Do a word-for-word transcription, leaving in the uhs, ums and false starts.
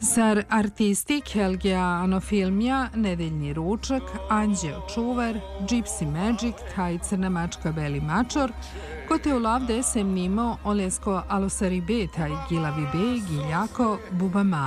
Zar artistik Helgija Anofilmija, Nedeljni ručak, Anđeo čuvar, Gypsy Magic, Taj crna mačka Beli mačor, ko te ulavde sem nimo Olesko alosari betaj Gilavi be, Giljako, Bubama.